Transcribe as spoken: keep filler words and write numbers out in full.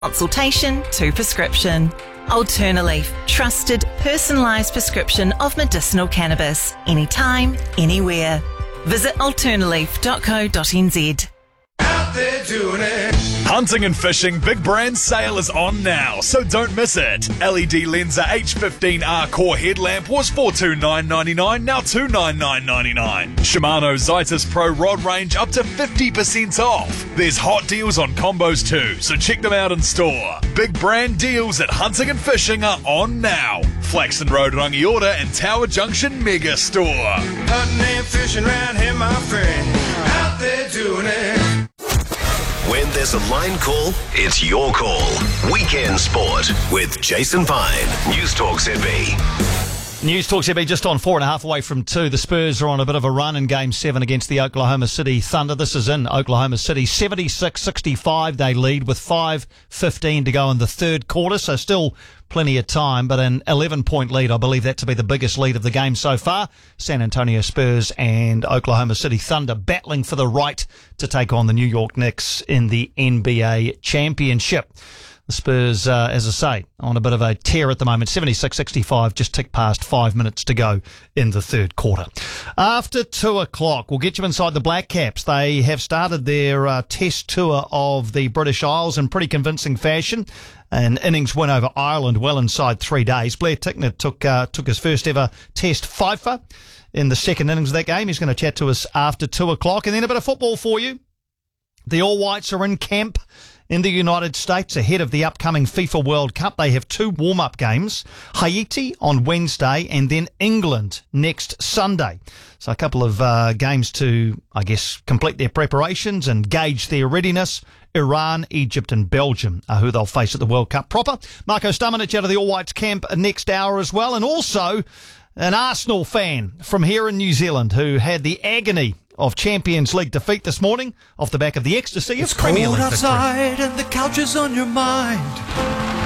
Consultation to prescription. Alternaleaf, trusted, personalised prescription of medicinal cannabis. Anytime, anywhere. Visit alternaleaf dot co dot n z. Out there doing it. Hunting and fishing big brand sale is on now, so don't miss it. L E D Lensa H fifteen R Core headlamp was four two nine ninety-nine, now two nine nine ninety-nine. Shimano Zytus Pro rod range up to fifty percent off. There's hot deals on combos too, so check them out in store. Big brand deals at Hunting and Fishing are on now. Flaxton Road, Rangiora and Tower Junction Mega Store. Hunting and fishing round here, my friend. Out there doing it. When there's a line call, it's your call. Weekend Sport with Jason Pine. News Talk Z B. News Talk Z B just on four and a half away from two. The Spurs are on a bit of a run in Game seven against the Oklahoma City Thunder. This is in Oklahoma City. seventy-six sixty-five they lead with five fifteen to go in the third quarter, so still plenty of time, but an eleven-point lead. I believe that to be the biggest lead of the game so far. San Antonio Spurs and Oklahoma City Thunder battling for the right to take on the New York Knicks in the N B A Championship. The Spurs, uh, as I say, on a bit of a tear at the moment. seventy-six sixty-five, just tick past five minutes to go in the third quarter. After two o'clock, we'll get you inside the Black Caps. They have started their uh, test tour of the British Isles in pretty convincing fashion. An innings win over Ireland well inside three days. Blair Tickner took uh, took his first ever test fifer in the second innings of that game. He's going to chat to us after two o'clock. And then a bit of football for you. The All Whites are in camp in the United States ahead of the upcoming FIFA World Cup. They have two warm-up games, Haiti on Wednesday and then England next Sunday. So a couple of uh, games to, I guess, complete their preparations and gauge their readiness. Iran, Egypt and Belgium are who they'll face at the World Cup proper. Marco Stamanic out of the All Whites camp next hour as well, and also an Arsenal fan from here in New Zealand who had the agony of Champions League defeat this morning off the back of the ecstasy of It's Premier cold League outside and the couch is on your mind.